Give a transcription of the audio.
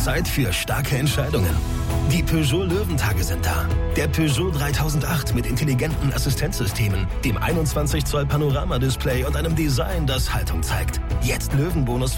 Zeit für starke Entscheidungen. Die Peugeot Löwentage sind da. Der Peugeot 3008 mit intelligenten Assistenzsystemen, dem 21 Zoll Panoramadisplay und einem Design, das Haltung zeigt. Jetzt Löwenbonus